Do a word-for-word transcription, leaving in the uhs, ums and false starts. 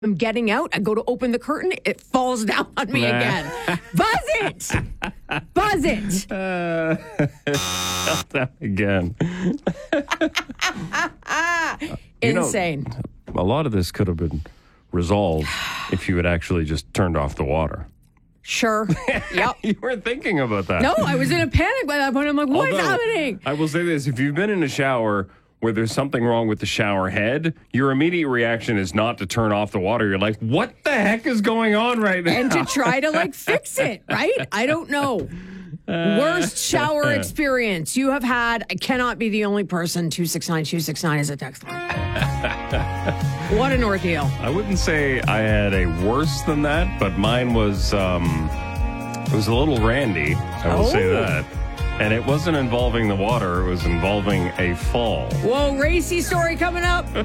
I'm getting out. I go to open the curtain. It falls down on me Nah. again. Buzz it. Buzz it. Uh, fell down again. You know, Insane. a lot of this could have been resolved if you had actually just turned off the water. Sure. Yep. You were thinking about that. No, I was in a panic by that point. I'm like, what's Although, happening? I will say this. If you've been in a shower where there's something wrong with the shower head, your immediate reaction is not to turn off the water. You're like, what the heck is going on right now? And to try to like fix it, right? I don't know. Worst shower experience you have had. I cannot be the only person. two six nine two six nine is a text line. What an ordeal. I wouldn't say I had a worse than that, but mine was, um, it was a little randy. I will Oh. say that. And it wasn't involving the water. It was involving a fall. Whoa, racy story coming up.